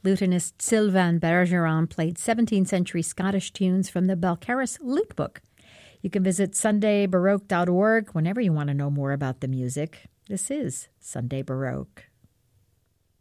Lutenist Sylvain Bergeron played 17th century Scottish tunes from the Balcarres Lute Book. You can visit sundaybaroque.org whenever you want to know more about the music. This is Sunday Baroque.